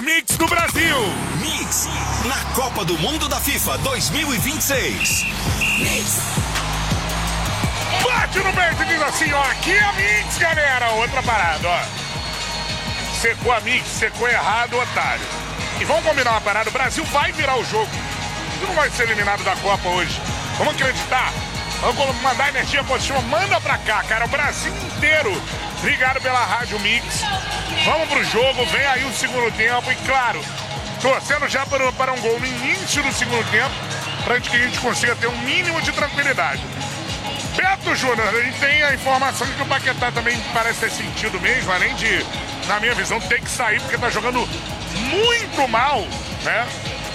Mix do Brasil. Mix, na Copa do Mundo da FIFA 2026. Mix. Bate no peito e diz assim, ó, aqui é a Mix, galera. Outra parada, ó. Secou a Mix, secou errado, otário. E vamos combinar uma parada, o Brasil vai virar o jogo. Tu não vai ser eliminado da Copa hoje. Vamos acreditar. Vamos mandar energia positiva, manda pra cá, cara. O Brasil inteiro ligado pela Rádio Mix. Vamos pro jogo, vem aí o segundo tempo. E claro, torcendo já para um gol no início do segundo tempo, pra que a gente consiga ter um mínimo de tranquilidade. Beto Júnior, a gente tem a informação de que o Paquetá também parece ter sentido mesmo, além de, na minha visão, ter que sair porque tá jogando muito mal, né?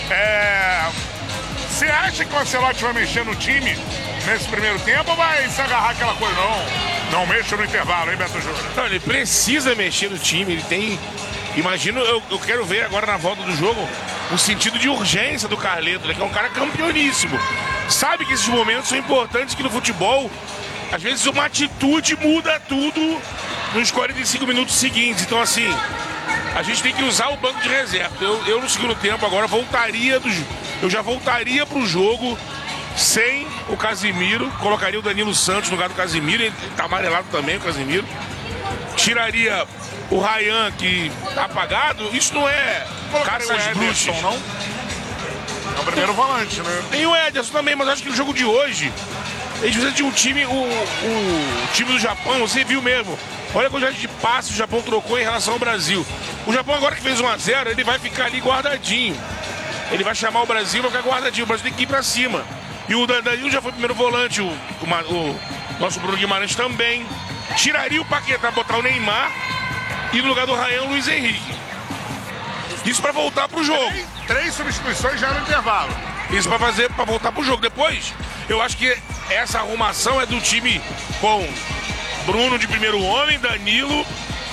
Você acha que o Ancelotti vai mexer no time nesse primeiro tempo ou vai se agarrar aquela coisa? Não mexa no intervalo, hein, Beto Júnior? Não, ele precisa mexer no time, ele tem... Imagino, eu quero ver agora na volta do jogo o sentido de urgência do Carleto, né, que é um cara campeoníssimo. Sabe que esses momentos são importantes, que no futebol, às vezes uma atitude muda tudo nos 45 minutos seguintes. Então, assim, a gente tem que usar o banco de reserva. Eu no segundo tempo agora eu já voltaria pro jogo sem o Casimiro, colocaria o Danilo Santos no lugar do Casimiro, ele tá amarelado também, o Casimiro. Tiraria o Ryan, que tá apagado. Isso não é caça às bruxas, não? É o primeiro volante, né? Tem o Ederson também, mas acho que no jogo de hoje eles precisam de um time, o time do Japão, você viu mesmo. Olha a quantidade de passes o Japão trocou em relação ao Brasil. O Japão agora que fez 1-0, ele vai ficar ali guardadinho. Ele vai chamar o Brasil, vai ficar guardadinho. O Brasil tem que ir pra cima. E o Danilo já foi primeiro volante, o nosso Bruno Guimarães também. Tiraria o Paquetá, botar o Neymar e no lugar do Ryan, o Luiz Henrique. Isso pra voltar pro jogo. Três substituições já no intervalo. Isso pra voltar pro jogo. Depois, eu acho que essa arrumação é do time com Bruno de primeiro homem, Danilo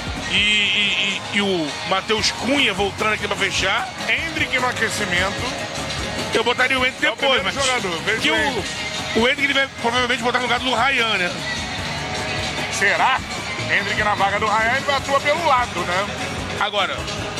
e o Matheus Cunha voltando aqui pra fechar. Hendrick no aquecimento. Eu botaria o Hendrick depois, mas jogador, que o Hendrick ele vai provavelmente botar no lugar do Ryan, né? Será? Hendrick na vaga do Ryan, ele atua pelo lado, né? Agora...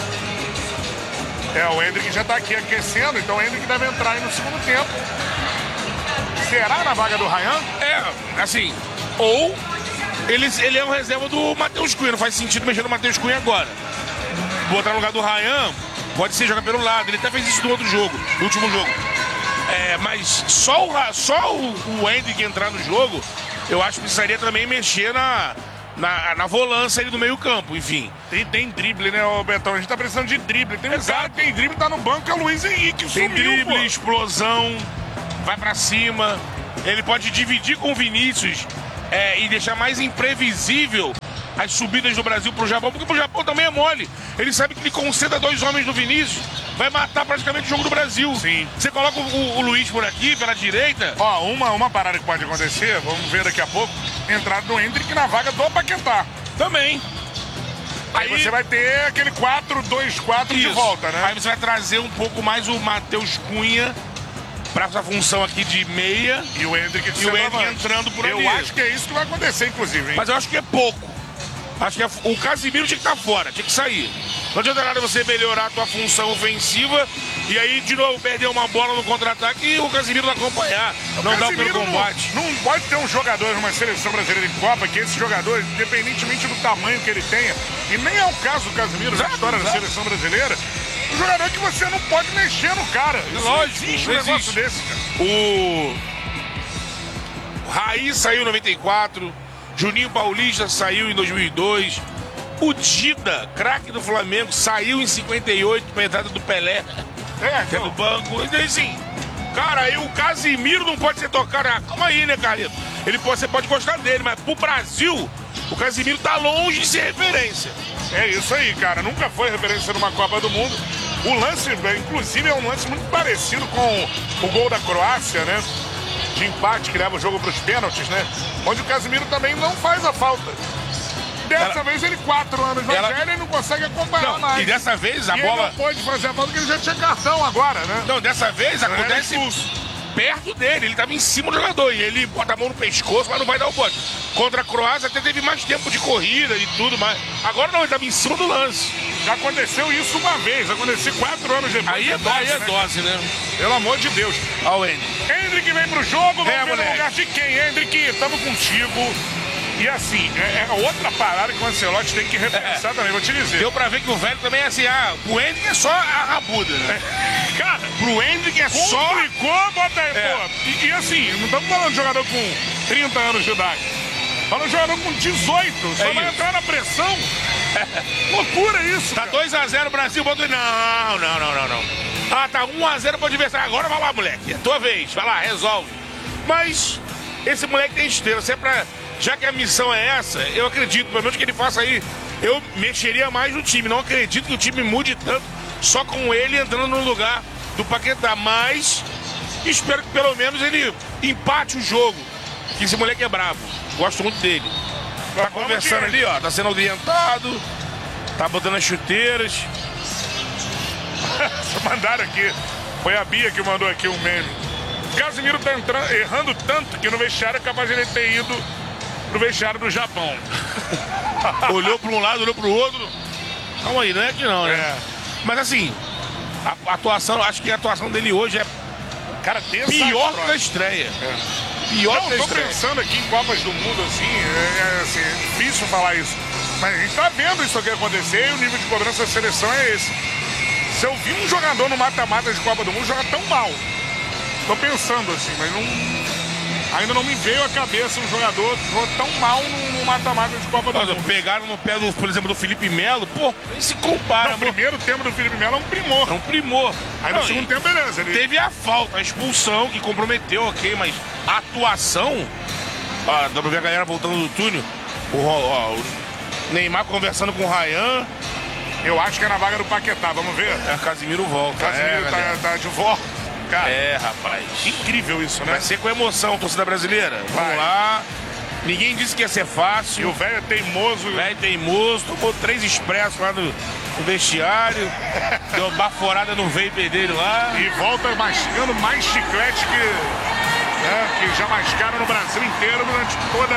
o Hendrick já tá aqui aquecendo, então o Hendrick deve entrar aí no segundo tempo. Será na vaga do Ryan? Assim, ou ele é um reserva do Matheus Cunha, não faz sentido mexer no Matheus Cunha agora. Botar no lugar do Ryan, pode ser jogar pelo lado, ele até fez isso no outro jogo, no último jogo. Mas só o Hendrick entrar no jogo, eu acho que precisaria também mexer na volância ali do meio campo, enfim. Tem drible, né, Betão? A gente tá precisando de drible. Tem um cara que tem drible, tá no banco, é o Luiz Henrique. Tem sumiu, drible, pô. explosão, vai pra cima. Ele pode dividir com o Vinícius e deixar mais imprevisível as subidas do Brasil pro Japão, porque pro Japão também é mole. Ele sabe que ele conceda 2 homens no Vinícius, vai matar praticamente o jogo do Brasil. Sim. Você coloca o Luiz por aqui, pela direita. Ó, uma parada que pode acontecer, vamos ver daqui a pouco, entrada do Hendrick na vaga do Paquetá. Também. Aí você vai ter aquele 4-2-4 de volta, né? Aí você vai trazer um pouco mais o Matheus Cunha pra essa função aqui de meia. E o Hendrick entrando por ali. Eu acho que é isso que vai acontecer, inclusive, hein? Mas eu acho que é pouco. Acho que o Casimiro tinha que estar fora, tinha que sair. Não adianta nada você melhorar a tua função ofensiva e aí de novo perder uma bola no contra-ataque e o Casimiro não acompanhar. Não dá pelo combate. Não pode ter um jogador numa seleção brasileira de Copa que esse jogador, independentemente do tamanho que ele tenha, e nem é o caso do Casimiro na história da seleção brasileira, um jogador que você não pode mexer no cara. Lógico, existe um negócio desse, cara. O Raí saiu em 94. Juninho Paulista saiu em 2002. O Dida, craque do Flamengo, saiu em 58 para a entrada do Pelé. Então. Do banco. Então, assim, cara, aí o Casimiro não pode ser tocado. Calma aí, né, Carlito? Você pode gostar dele, mas pro Brasil, o Casimiro tá longe de ser referência. É isso aí, cara. Nunca foi referência numa Copa do Mundo. O lance, inclusive, é um lance muito parecido com o gol da Croácia, né? De empate, que leva o jogo para os pênaltis, né? Onde o Casimiro também não faz a falta. Dessa vez ele 4 anos mais velho e não consegue acompanhar mais. E dessa vez a e bola... ele não pode fazer a falta porque ele já tinha cartão agora, né? Não, dessa vez acontece perto dele. Ele tava em cima do jogador e ele bota a mão no pescoço, mas não vai dar o bote. Contra a Croácia até teve mais tempo de corrida e tudo mais. Agora não, ele tava em cima do lance. Já aconteceu isso uma vez, aconteceu 4 anos depois. Aí é dose, né? Pelo amor de Deus. Olha o Hendrick. Hendrick vem pro jogo, vamos ver no moleque. lugar de quem? Hendrick, tamo contigo. E assim, é outra parada que o Ancelotti tem que repensar também, vou te dizer. Deu pra ver que o velho também é assim, o Hendrick é só a rabuda, né? Cara, Pro Hendrick é só... complicou, bota aí, pô. E assim, não estamos falando de jogador com 30 anos de idade. Falando de jogador com 18, só vai isso. entrar na pressão. Loucura isso, Tá cara. 2-0 Brasil, bota ele. Não. Ah, tá 1-0 pro adversário. Agora vai lá, moleque. É tua vez. Vai lá, resolve. Mas esse moleque tem estrela. Se é pra... Já que a missão é essa, eu acredito, pelo menos que ele faça aí, eu mexeria mais no time. Não acredito que o time mude tanto só com ele entrando no lugar do Paquetá. Mas espero que pelo menos ele empate o jogo. Que esse moleque é bravo. Gosto muito dele. Tá conversando ali, ó. Tá sendo orientado. Tá botando as chuteiras. Mandaram aqui. Foi a Bia que mandou aqui um meme. Casimiro tá errando tanto que no vestiário é capaz de ele ter ido pro vestiário do Japão. Olhou para um lado, olhou para o outro. Calma aí, não é que não, né? É. Mas assim, a atuação, acho que a atuação dele hoje é Cara, pior que a estreia. Pior que a Não, tô estreia. pensando aqui em Copas do Mundo, assim, é difícil falar isso. Mas a gente tá vendo isso aqui acontecer e o nível de cobrança da seleção é esse. Se eu vi um jogador no mata-mata de Copa do Mundo jogar tão mal, tô pensando assim, mas ainda não me veio à cabeça um jogador que jogou tão mal no mata-mata de Copa do Nossa, Mundo. pegaram no pé, por exemplo, do Felipe Melo, pô, nem se compara. O primeiro tempo do Felipe Melo é um primor. É um primor. Aí Não, no segundo e tempo, beleza. Ele... teve a falta, a expulsão que comprometeu, ok, mas a atuação, dá pra ver a galera voltando do túnel, o Neymar conversando com o Ryan. Eu acho que é na vaga do Paquetá, vamos ver. Casimiro volta. Casimiro galera. tá de volta. Cara, Rapaz. incrível isso, né? Vai ser com emoção, torcida brasileira. Vai. Vamos lá. Ninguém disse que ia ser E fácil. o velho é teimoso. Velho teimoso, tomou 3 expressos lá no vestiário. Deu uma baforada no vapor dele lá. E volta mascando mais chiclete que já mascaram no Brasil inteiro durante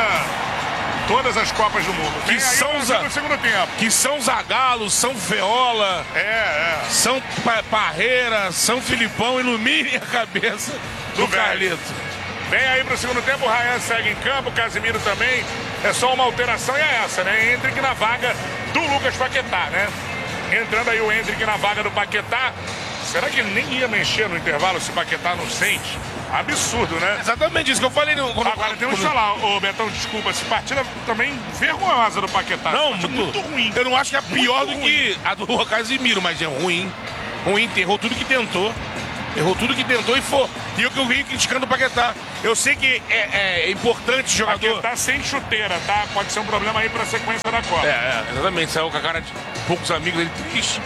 todas as Copas do Mundo. Que são no segundo tempo. Que São Zagallo, São Feola, São Parreira, São Filipão, iluminem a cabeça do velho. Carlito. Vem aí pro segundo tempo, o Ryan segue em campo, o Casimiro também. É só uma alteração e é essa, né? Hendrick na vaga do Lucas Paquetá, né? Entrando aí o Hendrick na vaga do Paquetá. Será que ele nem ia mexer no intervalo se o Paquetá não sente? Absurdo, né? Exatamente isso que eu falei. Agora temos que falar, ô Betão, desculpa, essa partida também vergonhosa do Paquetá. Não, muito ruim. Eu não acho que é pior Muito do que a do Casimiro, mas é ruim. Ruim, errou tudo que tentou. Errou tudo que tentou e o que eu venho criticando o Paquetá. Eu sei que é importante jogador. Paquetá sem chuteira, tá? Pode ser um problema aí pra sequência da Copa. Exatamente. Saiu com a cara de poucos amigos dele triste.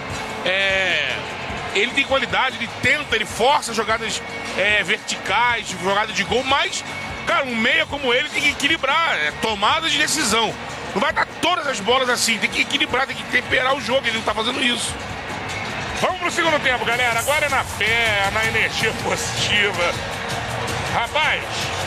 Ele tem qualidade, ele tenta, ele força jogadas verticais, jogadas de gol, mas, cara, um meia como ele tem que equilibrar, tomada de decisão. Não vai dar todas as bolas assim, tem que equilibrar, tem que temperar o jogo, ele não tá fazendo isso. Vamos pro segundo tempo, galera. Agora é na fé, na energia positiva. Rapaz,